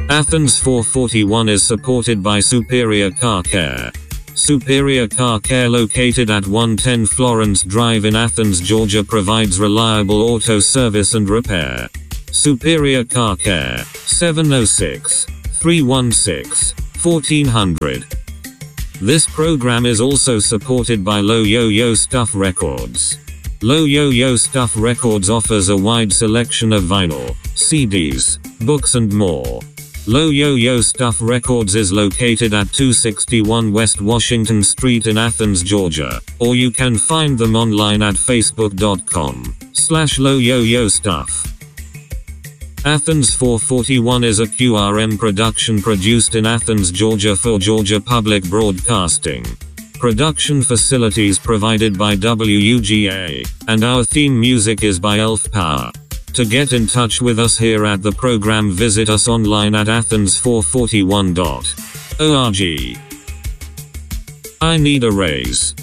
Athens 441 is supported by Superior Car Care. Superior Car Care, located at 110 Florence Drive in Athens, Georgia, provides reliable auto service and repair. Superior Car Care, 706-316-1400. This program is also supported by Low Yo-Yo Stuff Records. Low Yo-Yo Stuff Records offers a wide selection of vinyl, CDs, books and more. Low Yo-Yo Stuff Records is located at 261 West Washington Street in Athens, Georgia, or you can find them online at facebook.com/lowyoyostuff. Athens 441 is a QRM production produced in Athens, Georgia for Georgia Public Broadcasting. Production facilities provided by WUGA, and our theme music is by Elf Power. To get in touch with us here at the program, visit us online at athens441.org. I need a raise.